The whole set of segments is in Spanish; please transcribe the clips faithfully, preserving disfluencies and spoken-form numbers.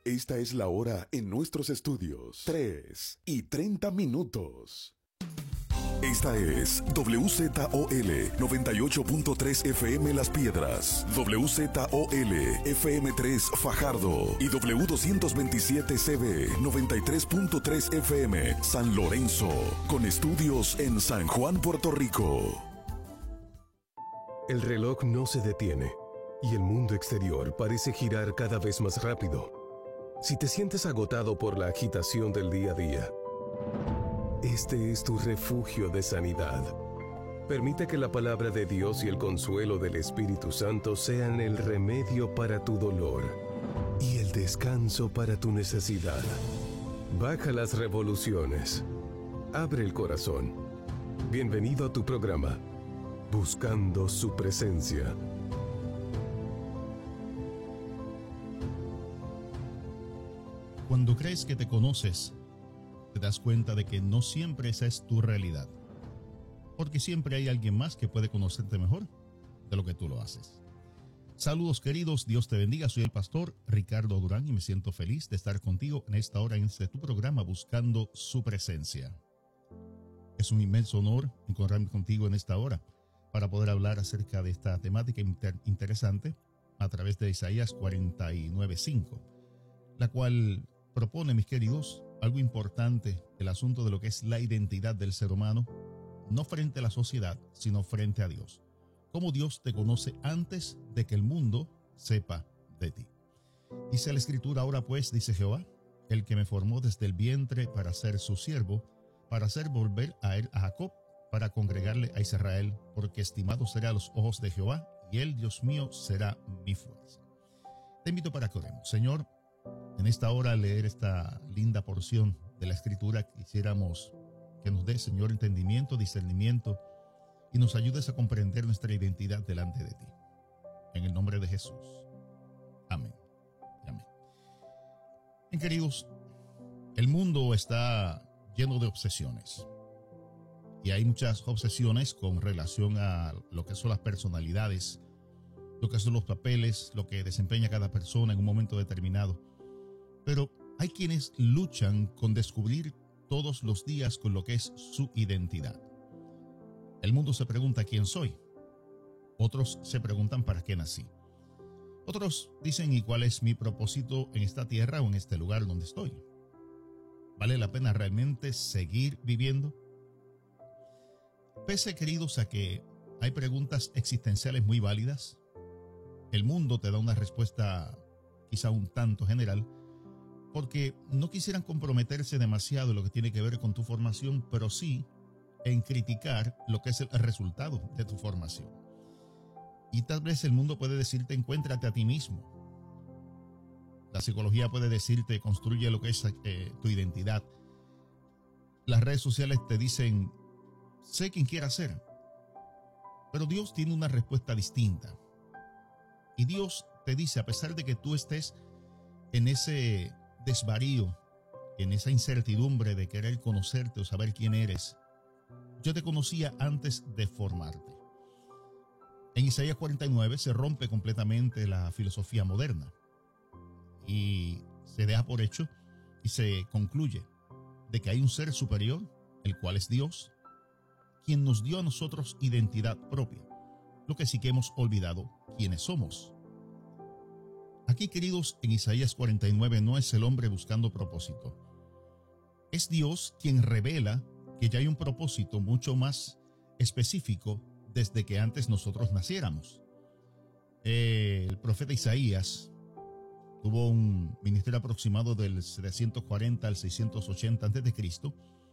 Esta es la hora en nuestros estudios. tres y treinta minutos. Esta es W Z O L noventa y ocho punto tres F M Las Piedras, W Z O L F M tres Fajardo y W doscientos veintisiete C B noventa y tres punto tres F M San Lorenzo, con estudios en San Juan, Puerto Rico. El reloj no se detiene y el mundo exterior parece girar cada vez más rápido. Si te sientes agotado por la agitación del día a día, este es tu refugio de sanidad. Permite que la palabra de Dios y el consuelo del Espíritu Santo sean el remedio para tu dolor y el descanso para tu necesidad. Baja las revoluciones. Abre el corazón. Bienvenido a tu programa, Buscando su Presencia. Cuando crees que te conoces, te das cuenta de que no siempre esa es tu realidad, porque siempre hay alguien más que puede conocerte mejor de lo que tú lo haces. Saludos queridos, Dios te bendiga, soy el pastor Ricardo Durán y me siento feliz de estar contigo en esta hora en este tu programa Buscando su Presencia. Es un inmenso honor encontrarme contigo en esta hora para poder hablar acerca de esta temática inter- interesante a través de Isaías cuarenta y nueve cinco, la cual propone, mis queridos, algo importante, el asunto de lo que es la identidad del ser humano, no frente a la sociedad, sino frente a Dios. Cómo Dios te conoce antes de que el mundo sepa de ti. Dice la Escritura: ahora pues, dice Jehová, el que me formó desde el vientre para ser su siervo, para hacer volver a él a Jacob, para congregarle a Israel, porque estimado será a los ojos de Jehová, y él, Dios mío, será mi fuerza. Te invito para que oremos. Señor, en esta hora al leer esta linda porción de la Escritura, quisiéramos que nos dé, Señor, entendimiento, discernimiento y nos ayudes a comprender nuestra identidad delante de ti. En el nombre de Jesús. Amén. Amén. Bien, queridos, el mundo está lleno de obsesiones. Y hay muchas obsesiones con relación a lo que son las personalidades, lo que son los papeles, lo que desempeña cada persona en un momento determinado. Pero hay quienes luchan con descubrir todos los días con lo que es su identidad. El mundo se pregunta quién soy. Otros se preguntan para qué nací. Otros dicen ¿y cuál es mi propósito en esta tierra o en este lugar donde estoy? ¿Vale la pena realmente seguir viviendo? Pese, queridos, a que hay preguntas existenciales muy válidas, el mundo te da una respuesta quizá un tanto general, porque no quisieran comprometerse demasiado en lo que tiene que ver con tu formación, pero sí en criticar lo que es el resultado de tu formación. Y tal vez el mundo puede decirte encuéntrate a ti mismo. La psicología puede decirte construye lo que es eh, tu identidad. Las redes sociales te dicen sé quién quieras ser. Pero Dios tiene una respuesta distinta. Y Dios te dice, a pesar de que tú estés en ese desvarío, en esa incertidumbre de querer conocerte o saber quién eres, yo te conocía antes de formarte. En Isaías cuarenta y nueve se rompe completamente la filosofía moderna y se deja por hecho y se concluye de que hay un ser superior, el cual es Dios, quien nos dio a nosotros identidad propia, lo que sí que hemos olvidado quiénes somos. Aquí, queridos, en Isaías cuarenta y nueve no es el hombre buscando propósito. Es Dios quien revela que ya hay un propósito mucho más específico desde que antes nosotros naciéramos. El profeta Isaías tuvo un ministerio aproximado del setecientos cuarenta al seiscientos ochenta antes de Cristo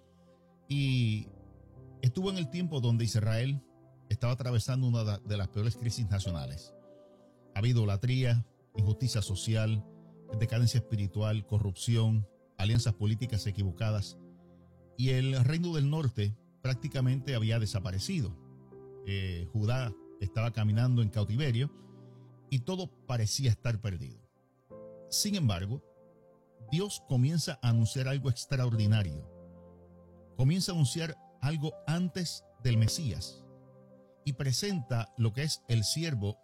y estuvo en el tiempo donde Israel estaba atravesando una de las peores crisis nacionales. Había idolatría, injusticia social, decadencia espiritual, corrupción, alianzas políticas equivocadas, y el reino del norte prácticamente había desaparecido. Eh, Judá estaba caminando en cautiverio y todo parecía estar perdido. Sin embargo, Dios comienza a anunciar algo extraordinario. Comienza a anunciar algo antes del Mesías y presenta lo que es el siervo